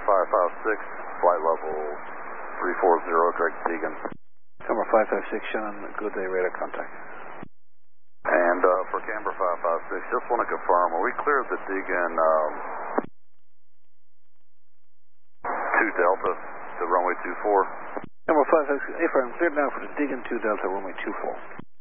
556, flight level 340, direct Deegan. Camera 556, Shannon, good day, radar contact. And for Camber 556, just want to confirm, are we clear of the Deegan 2 Delta to runway 24? Camera 556, affirm, cleared now for the Deegan 2 Delta, runway 24.